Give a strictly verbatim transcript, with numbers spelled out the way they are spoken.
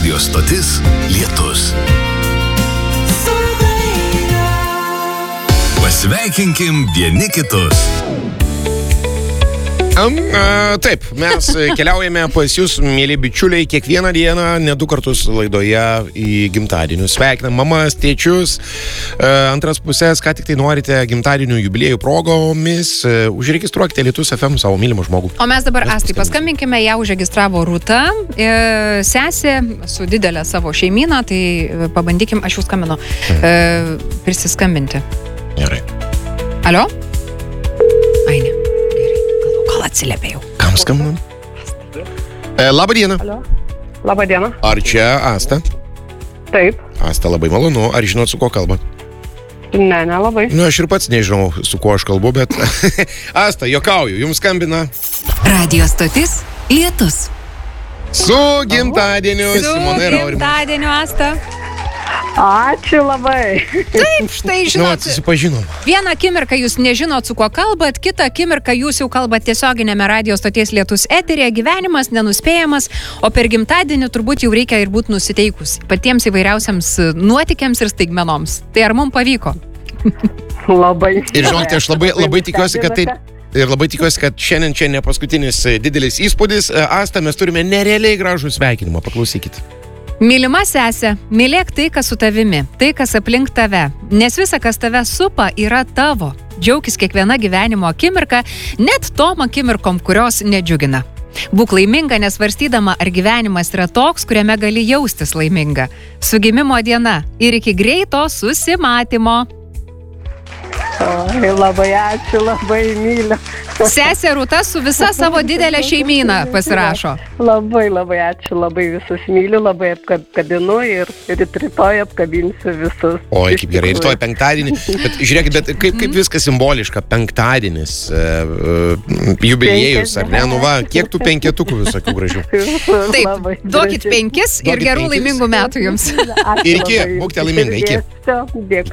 Radio stotis Lietus. Pasveikinkim vieni kitus. Um, uh, taip, mes keliaujame pas jūs, mėly bičiuliai, kiekvieną dieną, ne du kartus laidoje į gimtadienius. Sveikinam mamas, tėčius, uh, antras pusės, ką tik tai norite gimtadienių jubiliejų progomis, uh, užregistruokite Lietus F M savo mylimą žmogų. O mes dabar, Astai, paskambinkime, ją užregistravo Rūta, e, sesė su didelė savo šeimyną, tai pabandykim, aš jau skambinu, e, prisiskambinti. Gerai. Alio? Ai, ne. Atsiliepėjau. Kam skambinam? E, labą dieną. Alio. Labą dieną. Ar čia Asta? Taip. Asta, labai malonu. Ar žinot, su kuo kalba? Ne, nelabai. Nu, aš ir pats nežinau, su kuo aš kalbu, bet... Asta, jokauju, jums skambina. Radio stotis Lietus. Su gimtadieniu, Simona ir Aurimas. Su gimtadieniu, Asta. Ačiū labai. Taip, štai Nu, žinot. atsipažinom. Vieną akimirką jūs nežinot, su kuo kalbat, kitą akimirką jūs jau kalbat tiesioginėme radio stoties Lietus eteryje, gyvenimas nenuspėjamas, o per gimtadienį turbūt jau reikia ir būti nusiteikus patiems įvairiausiams nuotykiams ir staigmenoms. Tai ar mums pavyko? Labai. Ir žinokite, aš labai, labai tikiuosi, kad tai... Ir labai tikiuosi, kad šiandien čia ne paskutinis didelis įspūdis. Asta, mes turime nerealiai gražų sveikinimą. Paklausykit. Mylima sesė, mylėk tai, kas su tavimi, tai, kas aplink tave, nes visa, kas tave supa, yra tavo. Džiaukis kiekviena gyvenimo akimirka, net tom akimirkom, kurios nedžiugina. Būk laiminga, nesvarstydama, ar gyvenimas yra toks, kuriame gali jaustis laiminga. Su gimimo diena ir iki greito susimatymo. Oi, labai ačiū, labai myliu. Sesė Rūta su visa savo didelė šeimyna pasirašo. Labai, labai ačiū, labai visus myliu, labai apkabinu ir, ir rytoj apkabinsiu visus. Oi, kaip gerai, rytoj penktadienį. Bet žiūrėkit, bet kaip, kaip viskas simboliška, penktadienis, uh, jubiliejus, ar ne? Nu va, kiek tų penketukų visokių gražių. Taip, Labai duokit gražiai. penkis ir Duokit gerų penkis. laimingų metų jums. Ačiū Ir iki, labai. būkite laiminga, iki. Dėkui.